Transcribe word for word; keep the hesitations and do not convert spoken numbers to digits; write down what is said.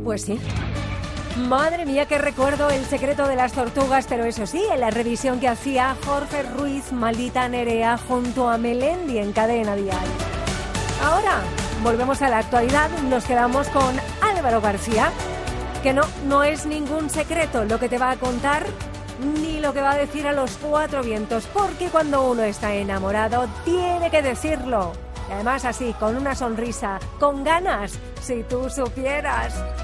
Pues sí. Madre mía, que recuerdo El secreto de las tortugas, pero eso sí, en la revisión que hacía Jorge Ruiz, Maldita Nerea, junto a Melendi en Cadena Dial. Ahora, volvemos a la actualidad, nos quedamos con Álvaro García, que no, no es ningún secreto lo que te va a contar, ni lo que va a decir a los cuatro vientos, porque cuando uno está enamorado, tiene que decirlo. Y además así, con una sonrisa, con ganas, si tú supieras.